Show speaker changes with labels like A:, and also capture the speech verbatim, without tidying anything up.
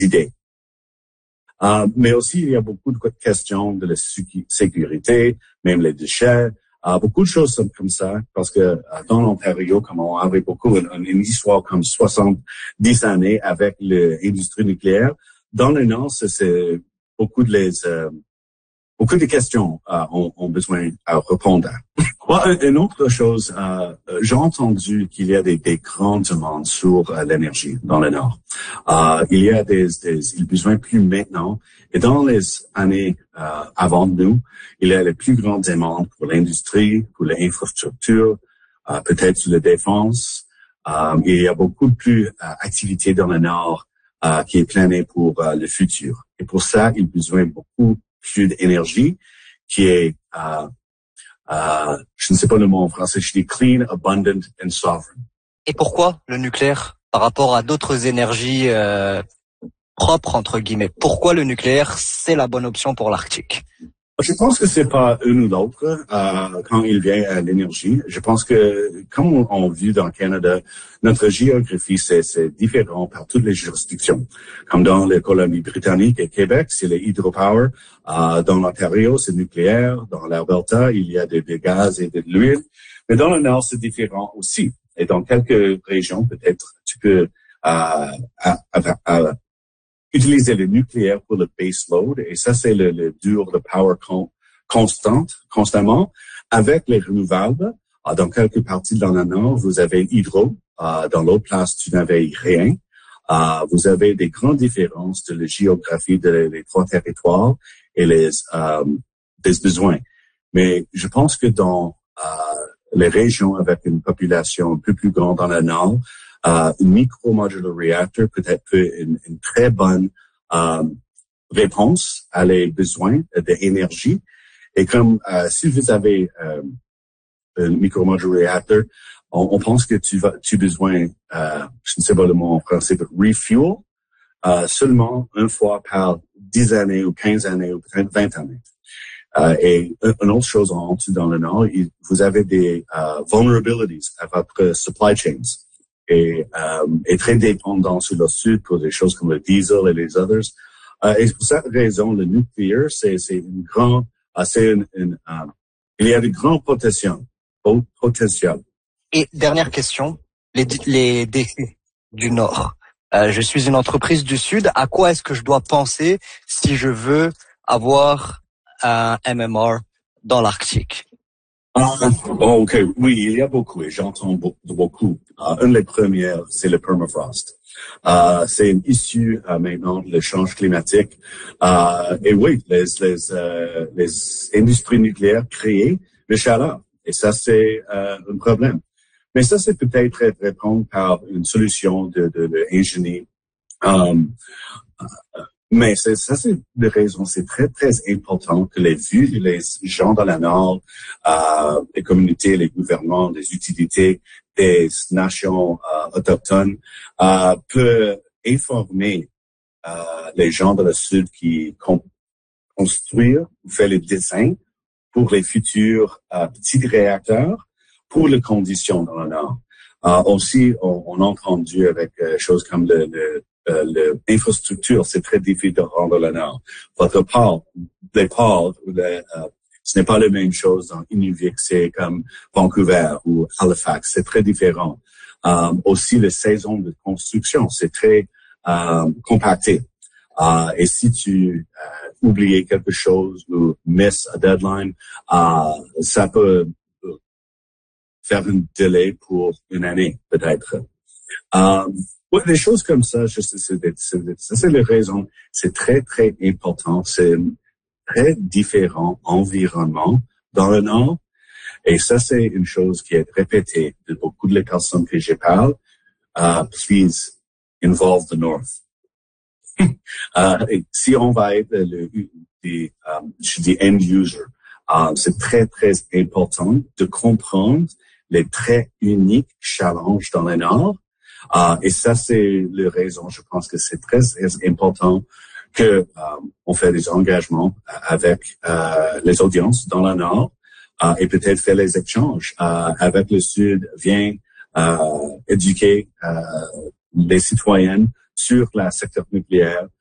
A: idées. Euh, mais aussi, il y a beaucoup de questions de la sécurité, même les déchets, euh, beaucoup de choses comme ça, parce que euh, dans l'Ontario, comme on avait beaucoup, une, une histoire comme soixante-dix années avec l'industrie nucléaire, dans le Nord, c'est, c'est beaucoup de les... Euh, Beaucoup de questions euh, ont, ont besoin à répondre à. Ouais, une autre chose, euh, j'ai entendu qu'il y a des, des grandes demandes sur euh, l'énergie dans le Nord. Euh, il y a des, des il besoin plus maintenant. Et dans les années euh, avant nous, il y a les plus grandes demandes pour l'industrie, pour l'infrastructure, euh, peut-être sur la défense. Euh, il y a beaucoup plus euh, d'activités dans le Nord euh, qui est planée pour euh, le futur. Et pour ça, il besoin beaucoup plus d'énergie qui est, euh, euh, je ne sais pas le mot en français, je dis clean, abundant and sovereign.
B: Et pourquoi le nucléaire par rapport à d'autres énergies euh, propres, entre guillemets? Pourquoi le nucléaire, c'est la bonne option pour l'Arctique?
A: Je pense que c'est pas une ou l'autre euh, quand il vient à l'énergie. Je pense que, comme on, on vit dans le Canada, notre géographie, c'est, c'est différent par toutes les juridictions. Comme dans les Colombie-Britannique et Québec, c'est le hydropower. Euh, dans l'Ontario, c'est nucléaire. Dans l'Alberta, il y a des, des gaz et de l'huile. Mais dans le Nord, c'est différent aussi. Et dans quelques régions, peut-être, tu peux euh, à, à, à, utiliser le nucléaire pour le base load, et ça, c'est le, le dur de power con, constante, constamment, avec les renouvelables. Euh, dans quelques parties dans le nord, vous avez hydro. Euh, dans l'autre place, tu n'avais rien. Euh, vous avez des grandes différences de la géographie de les, les trois territoires et les, euh, des besoins. Mais je pense que dans euh, les régions avec une population un peu plus grande dans le nord, Uh, un micro-modular reactor peut être une, une très bonne uh, réponse à les besoins d'énergie. Et comme uh, si vous avez uh, un micro-modular reactor, on, on pense que tu vas, tu as besoin, uh, je ne sais pas le mot en français, mais refuel uh, seulement une fois par dix années ou quinze années ou peut-être vingt années. Uh, et une autre chose en dessous dans le Nord, vous avez des uh, vulnerabilities à votre supply chains. Et euh, est très dépendant sur le sud pour des choses comme le diesel et les others. Euh, et pour cette raison, le nucléaire, c'est, c'est une grande, euh, c'est une, une euh, il y a de grands potentiels, potentiel.
B: Et dernière question, les, les défis du Nord. Euh, je suis une entreprise du Sud. À quoi est-ce que je dois penser si je veux avoir un M M R dans l'Arctique?
A: Ah, oh, ok, oui, il y a beaucoup, et j'entends beaucoup. beaucoup. Uh, une des premières, c'est le permafrost. Uh, c'est une issue uh, maintenant de l'échange climatique. Uh, et oui, les, les, uh, les industries nucléaires créent le chaleur, et ça, c'est uh, un problème. Mais ça, c'est peut-être répondre par une solution de, de, de ingénierie. Um, uh, Mais c'est, ça, c'est de raison. C'est très, très important que les vues, les gens dans la Nord, euh, les communautés, les gouvernements, les utilités des nations euh, autochtones euh, peuvent informer euh, les gens de la Sud qui con- construisent ou font les dessins pour les futurs euh, petits réacteurs pour les conditions dans le Nord. Euh, aussi, on, on a entendu avec euh, choses comme le, le Euh, l'infrastructure, c'est très difficile de rendre le Nord. Votre port, les ports, les, euh, ce n'est pas la même chose dans Inuvik, c'est comme Vancouver ou Halifax, c'est très différent. Euh, aussi, les saisons de construction, c'est très euh, compacté. Euh, et si tu euh, oublies quelque chose ou miss a deadline, euh, ça peut faire un délai pour une année, peut-être. Euh, Ouais, des choses comme ça, je sais, c'est, c'est, ça c'est la raison. C'est très, très important. C'est un très différent environnement dans le Nord. Et ça, c'est une chose qui est répétée de beaucoup de les personnes que je parle. Uh, please involve the North. uh, et si on va être le, le um, je dis end user, uh, c'est très, très important de comprendre les très uniques challenges dans le Nord. Uh, et ça, c'est la raison, je pense que c'est très, très important que um, on fait des engagements avec uh, les audiences dans le Nord uh, et peut-être faire les échanges uh, avec le Sud, vient uh, éduquer uh, les citoyennes sur le secteur nucléaire